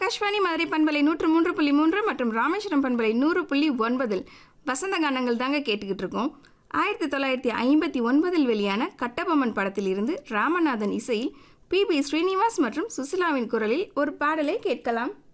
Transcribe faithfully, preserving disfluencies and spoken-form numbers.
ஆகாஷ்வாணி மதுரை பண்பலை நூற்று மூன்று புள்ளி மூன்று மற்றும் ராமேஸ்வரம் பண்பலை நூறு புள்ளி ஒன்பதில் வசந்த கானங்கள் தாங்க கேட்டுக்கிட்டு இருக்கோம். ஆயிரத்தி தொள்ளாயிரத்தி ஐம்பத்தி ஒன்பதில் வெளியான கட்டபொம்மன் படத்தில் இருந்து ராமநாதன் இசையில் பி பி ஸ்ரீனிவாஸ் மற்றும் சுசிலாவின் குரலில் ஒரு பாடலை கேட்கலாம்.